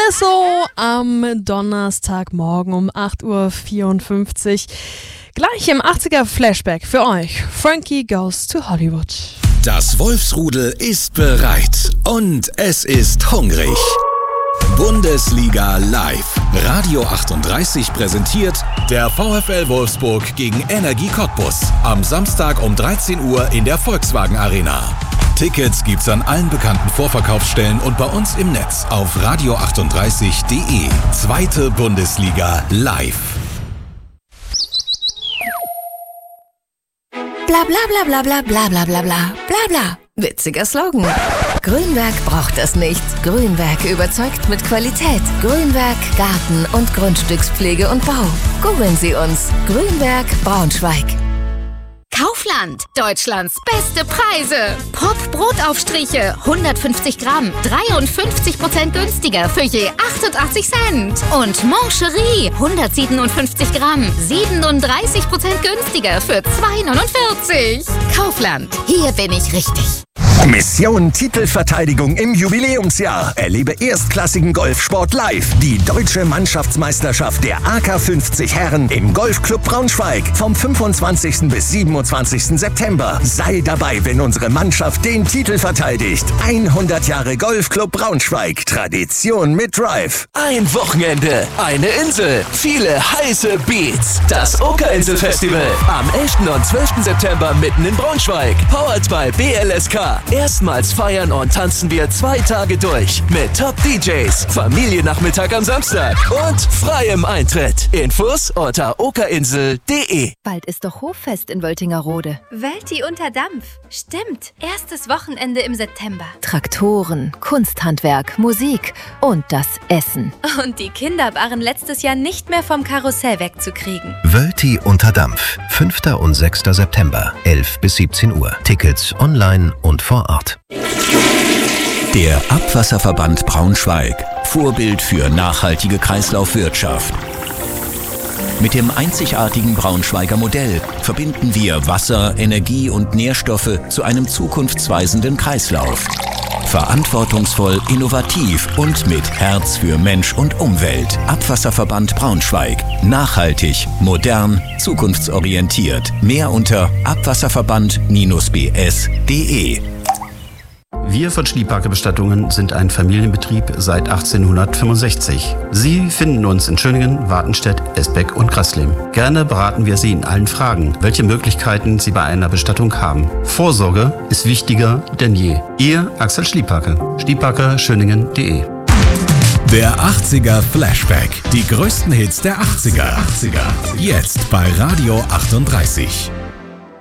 Espresso am Donnerstagmorgen um 8.54 Uhr. Gleich im 80er Flashback für euch. Frankie Goes to Hollywood. Das Wolfsrudel ist bereit und es ist hungrig. Bundesliga live. Radio 38 präsentiert der VfL Wolfsburg gegen Energie Cottbus. Am Samstag um 13 Uhr in der Volkswagen Arena. Tickets gibt's an allen bekannten Vorverkaufsstellen und bei uns im Netz auf radio38.de. Zweite Bundesliga live. Bla bla bla bla bla bla bla bla bla bla bla. Witziger Slogan. Grünwerk braucht es nicht. Grünwerk überzeugt mit Qualität. Grünwerk Garten- und Grundstückspflege und Bau. Googeln Sie uns. Grünwerk Braunschweig. Kaufland, Deutschlands beste Preise. Pop Brotaufstriche, 150 Gramm, 53% günstiger für je 88 Cent. Und Mancherie, 157 Gramm, 37% günstiger für 2,49. Kaufland, hier bin ich richtig. Mission Titelverteidigung im Jubiläumsjahr. Erlebe erstklassigen Golfsport live. Die deutsche Mannschaftsmeisterschaft der AK 50 Herren im Golfclub Braunschweig vom 25. bis 27. September. Sei dabei, wenn unsere Mannschaft den Titel verteidigt. 100 Jahre Golfclub Braunschweig. Tradition mit Drive. Ein Wochenende, eine Insel, viele heiße Beats. Das Oka-Insel-Festival am 11. und 12. September mitten in Braunschweig. Powered by BLSK. Erstmals feiern und tanzen wir 2 Tage durch mit Top-DJs, Familiennachmittag am Samstag und freiem Eintritt. Infos unter okainsel.de. Bald ist doch Hoffest in Wöltingerode. Wölti unter Dampf. Stimmt. Erstes Wochenende im September. Traktoren, Kunsthandwerk, Musik und das Essen. Und die Kinder waren letztes Jahr nicht mehr vom Karussell wegzukriegen. Wölti unter Dampf. 5. und 6. September, 11 bis 17 Uhr. Tickets online und vor Ort. Der Abwasserverband Braunschweig. Vorbild für nachhaltige Kreislaufwirtschaft. Mit dem einzigartigen Braunschweiger Modell verbinden wir Wasser, Energie und Nährstoffe zu einem zukunftsweisenden Kreislauf. Verantwortungsvoll, innovativ und mit Herz für Mensch und Umwelt. Abwasserverband Braunschweig. Nachhaltig, modern, zukunftsorientiert. Mehr unter abwasserverband-bs.de. Wir von Schliepacker Bestattungen sind ein Familienbetrieb seit 1865. Sie finden uns in Schöningen, Wartenstedt, Esbeck und Grassleben. Gerne beraten wir Sie in allen Fragen, welche Möglichkeiten Sie bei einer Bestattung haben. Vorsorge ist wichtiger denn je. Ihr Axel Schliepacker. Schliepacker-Schöningen.de. Der 80er Flashback. Die größten Hits der 80er. Jetzt bei Radio 38.